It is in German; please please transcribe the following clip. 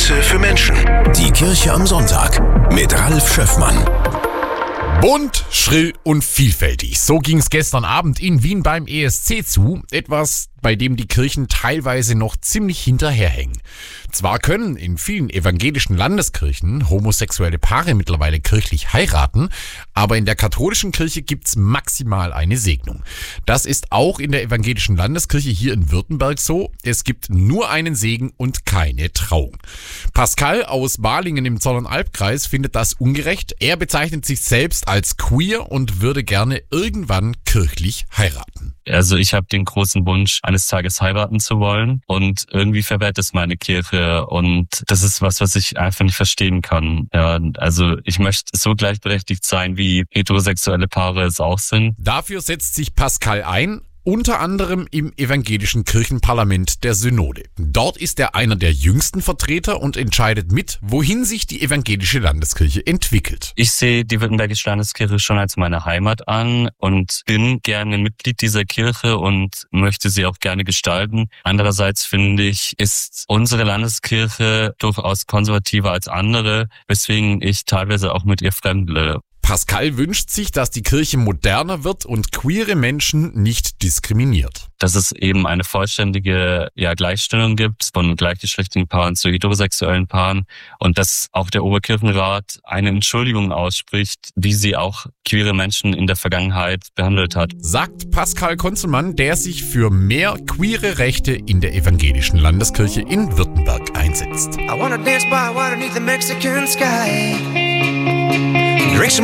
Münze für Menschen. Die Kirche am Sonntag mit Ralf Schöffmann. Bunt, schrill und vielfältig. So ging es gestern Abend in Wien beim ESC zu. Etwas, bei dem die Kirchen teilweise noch ziemlich hinterherhängen. Zwar können in vielen evangelischen Landeskirchen homosexuelle Paare mittlerweile kirchlich heiraten, aber in der katholischen Kirche gibt's maximal eine Segnung. Das ist auch in der evangelischen Landeskirche hier in Württemberg so. Es gibt nur einen Segen und keine Trauung. Pascal aus Balingen im Zollernalbkreis findet das ungerecht. Er bezeichnet sich selbst als queer und würde gerne irgendwann kirchlich heiraten. Also ich habe den großen Wunsch, eines Tages heiraten zu wollen, und irgendwie verwehrt es meine Kirche, und das ist was ich einfach nicht verstehen kann. Ja, also ich möchte so gleichberechtigt sein, wie heterosexuelle Paare es auch sind. Dafür setzt sich Pascal ein, unter anderem im evangelischen Kirchenparlament der Synode. Dort ist er einer der jüngsten Vertreter und entscheidet mit, wohin sich die evangelische Landeskirche entwickelt. Ich sehe die württembergische Landeskirche schon als meine Heimat an und bin gerne Mitglied dieser Kirche und möchte sie auch gerne gestalten. Andererseits finde ich, ist unsere Landeskirche durchaus konservativer als andere, weswegen ich teilweise auch mit ihr fremdle. Pascal wünscht sich, dass die Kirche moderner wird und queere Menschen nicht diskriminiert. Dass es eben eine vollständige Gleichstellung gibt von gleichgeschlechtlichen Paaren zu heterosexuellen Paaren und dass auch der Oberkirchenrat eine Entschuldigung ausspricht, wie sie auch queere Menschen in der Vergangenheit behandelt hat. Sagt Pascal Konzelmann, der sich für mehr queere Rechte in der evangelischen Landeskirche in Württemberg einsetzt. I wanna dance by water beneath the Mexican sky. Drink some